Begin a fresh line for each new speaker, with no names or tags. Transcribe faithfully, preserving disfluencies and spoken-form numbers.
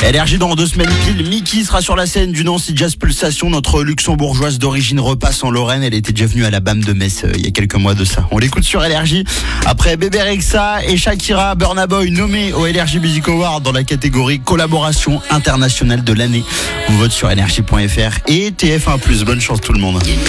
L R J dans deux semaines pile. Miki sera sur la scène du Nancy Jazz Pulsation. Notre luxembourgeoise d'origine repasse en Lorraine. Elle était déjà venue à la B A M de Metz euh, il y a quelques mois de ça. On l'écoute sur L R J. Après Bébé Rexha et Shakira, Burna Boy nommé au L R J Music Award dans la catégorie collaboration internationale de l'année. On vote sur L R J point F R et T F un plus. Bonne chance tout le monde.